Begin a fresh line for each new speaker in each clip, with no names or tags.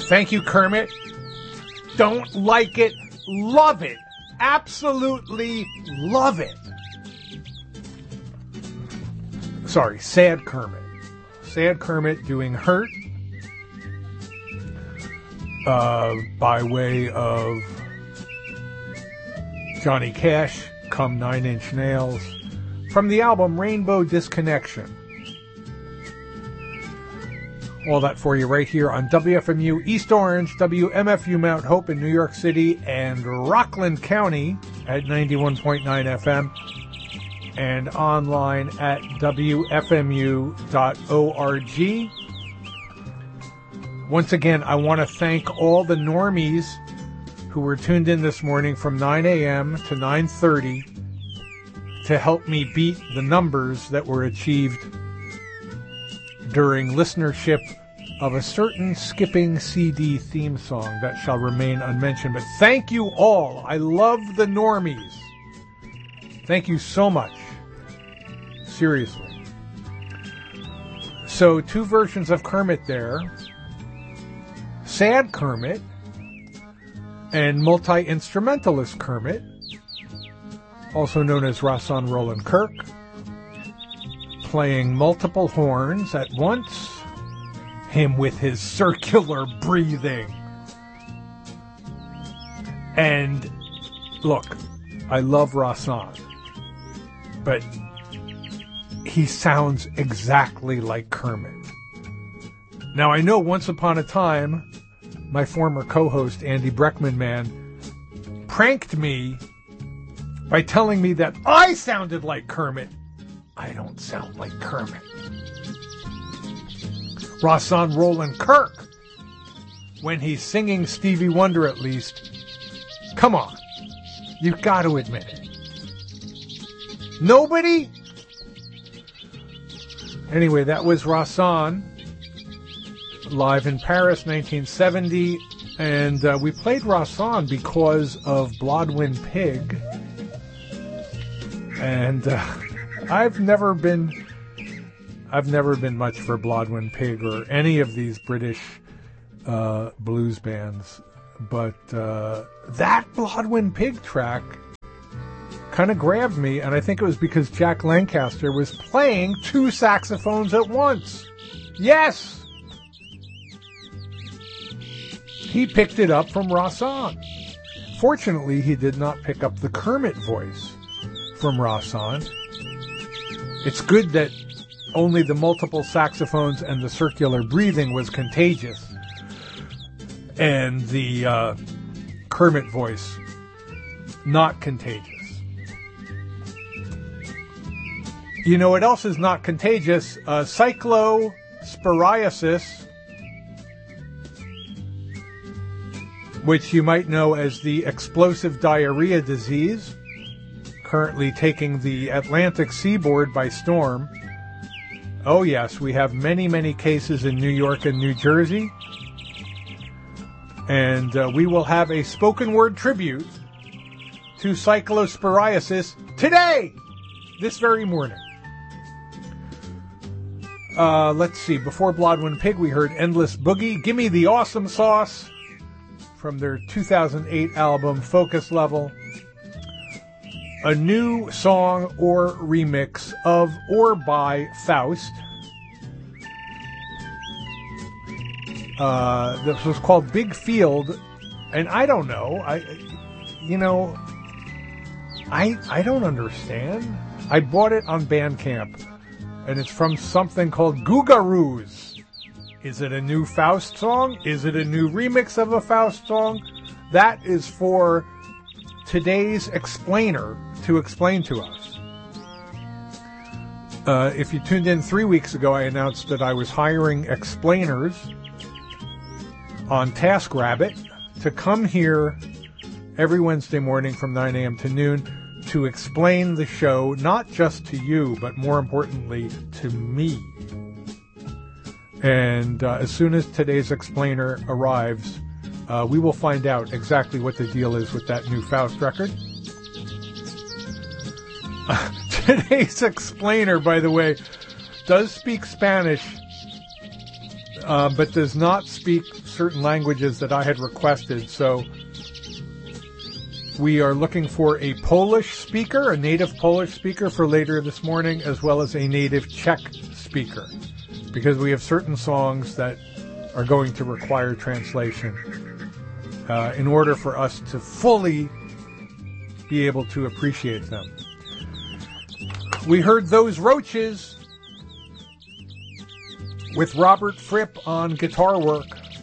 Thank you, Kermit. Don't like it, love it. Absolutely love it. Sorry, Sad Kermit. Sad Kermit doing Hurt by way of Johnny Cash, Come 9 Inch Nails, from the album Rainbow Disconnection. All that for you right here on WFMU East Orange, WMFU Mount Hope in New York City, and Rockland County at 91.9 FM, and online at WFMU.org. Once again, I want to thank all the normies who were tuned in this morning from 9 a.m. to 9:30 to help me beat the numbers that were achieved during listenership of a certain Skipping CD theme song that shall remain unmentioned. But thank you all. I love the normies. Thank you so much. Seriously. So, two versions of Kermit there. Sad Kermit and multi-instrumentalist Kermit, also known as Rahsaan Roland Kirk, playing multiple horns at once, him with his circular breathing. And look, I love Rahsaan, but he sounds exactly like Kermit. Now, I know once upon a time, my former co-host, Andy Breckman, pranked me by telling me that I sounded like Kermit. I don't sound like Kermit. Rahsaan Roland Kirk, when he's singing Stevie Wonder at least, come on, you've got to admit it. Nobody? Anyway, that was Rahsaan, live in Paris, 1970, and we played Rahsaan because of Blodwyn Pig, and I've never been much for Blodwyn Pig or any of these British blues bands, but that Blodwyn Pig track kind of grabbed me, and I think it was because Jack Lancaster was playing two saxophones at once. Yes! He picked it up from Rahsaan. Fortunately, he did not pick up the Kermit voice from Rahsaan. It's good that only the multiple saxophones and the circular breathing was contagious, and the Kermit voice not contagious. You know what else is not contagious? Cyclosporiasis, which you might know as the explosive diarrhea disease, currently taking the Atlantic seaboard by storm. Oh yes, we have many, many cases in New York and New Jersey. And we will have a spoken word tribute to cyclosporiasis today, this very morning. Let's see, before Blodwyn Pig, we heard Endless Boogie, Gimme the Awesome Sauce, from their 2008 album Focus Level. A new song or remix of or by Faust. This was called Big Field, and I don't know. I don't understand. I bought it on Bandcamp, and it's from something called Googaroos. Is it a new Faust song? Is it a new remix of a Faust song? That is for today's explainer to explain to us. If you tuned in 3 weeks ago, I announced that I was hiring explainers on TaskRabbit to come here every Wednesday morning from 9 a.m. to noon to explain the show, not just to you, but more importantly, to me. And as soon as today's explainer arrives, we will find out exactly what the deal is with that new Faust record. Today's explainer, by the way, does speak Spanish. but does not speak certain languages that I had requested. So we are looking for a Polish speaker, a native Polish speaker for later this morning, as well as a native Czech speaker, because we have certain songs that are going to require translation in order for us to fully be able to appreciate them. We heard Those Roaches with Robert Fripp on guitar work.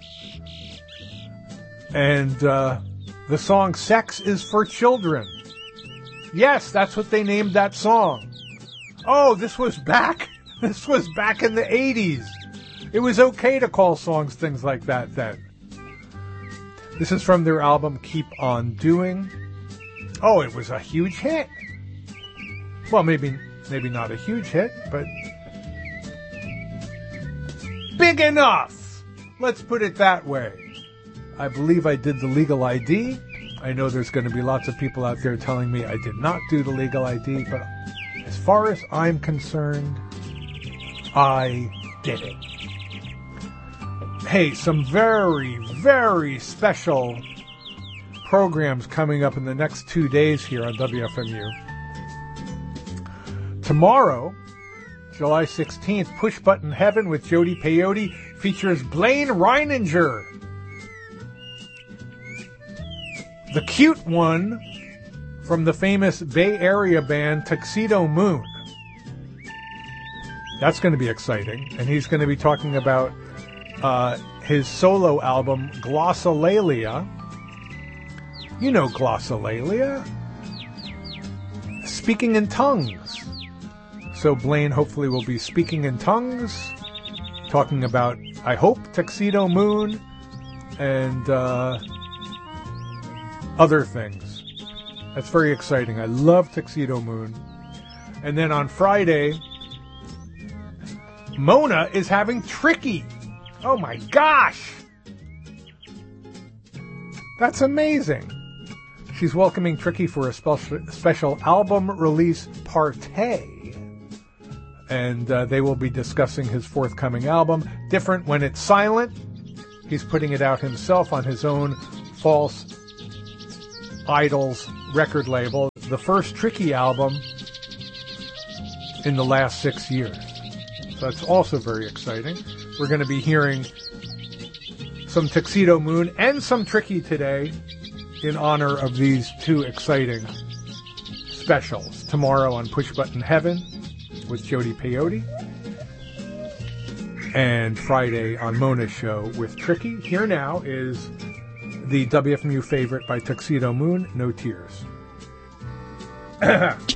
And the song Sex is for Children. Yes, that's what they named that song. Oh, this was back in the 80s. It was okay to call songs things like that then. This is from their album Keep On Doing. Oh, it was a huge hit. Well, maybe not a huge hit, but big enough. Let's put it that way. I believe I did the legal ID. I know there's going to be lots of people out there telling me I did not do the legal ID, but as far as I'm concerned, I did it. Hey, some very, very special programs coming up in the next 2 days here on WFMU. Tomorrow, July 16th, Push Button Heaven with Jody Peyote features Blaine Reininger. The cute one from the famous Bay Area band Tuxedo Moon. That's going to be exciting. And he's going to be talking about his solo album, Glossolalia. You know Glossolalia. Speaking in tongues. So Blaine hopefully will be speaking in tongues, talking about, I hope, Tuxedo Moon and other things. That's very exciting. I love Tuxedo Moon. And then on Friday, Mona is having Tricky. Oh my gosh! That's amazing. She's welcoming Tricky for a special album release party. And they will be discussing his forthcoming album, Different When It's Silent. He's putting it out himself on his own False Idols record label. The first Tricky album in the last 6 years. So that's also very exciting. We're going to be hearing some Tuxedo Moon and some Tricky today in honor of these two exciting specials. Tomorrow on Push Button Heaven with Jody Peyote, and Friday on Mona's show with Tricky. Here now is the WFMU favorite by Tuxedo Moon, No Tears.